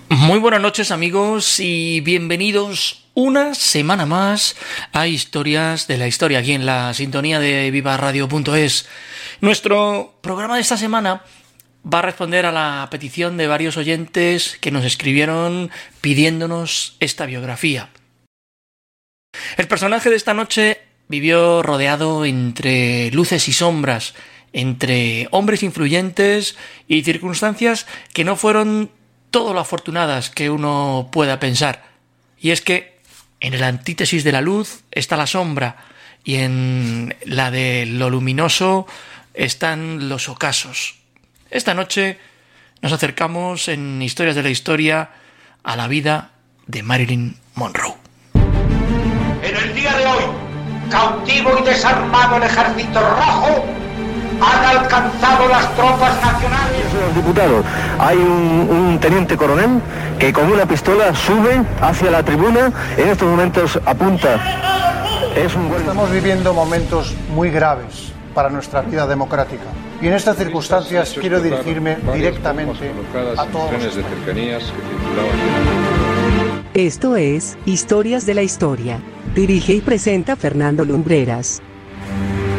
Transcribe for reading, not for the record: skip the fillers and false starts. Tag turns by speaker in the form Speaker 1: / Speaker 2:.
Speaker 1: Muy buenas noches, amigos, y bienvenidos una semana más a Historias de la Historia, aquí en la sintonía de vivaradio.es. Nuestro programa de esta semana va a responder a la petición de varios oyentes que nos escribieron pidiéndonos esta biografía. El personaje de esta noche vivió rodeado entre luces y sombras, entre hombres influyentes y circunstancias que no fueron todo lo afortunadas que uno pueda pensar. Y es que en la antítesis de la luz está la sombra, y en la de lo luminoso están los ocasos. Esta noche nos acercamos en Historias de la Historia a la vida de Marilyn Monroe.
Speaker 2: En el día de hoy, cautivo y desarmado el Ejército Rojo, han alcanzado las tropas nacionales.
Speaker 3: Señor diputado, hay un teniente coronel que con una pistola sube hacia la tribuna, en estos momentos apunta.
Speaker 4: Estamos viviendo momentos muy graves para nuestra vida democrática. Y en estas circunstancias quiero dirigirme directamente a todos los españoles.
Speaker 5: Esto es Historias de la Historia. Dirige y presenta Fernando Lumbreras.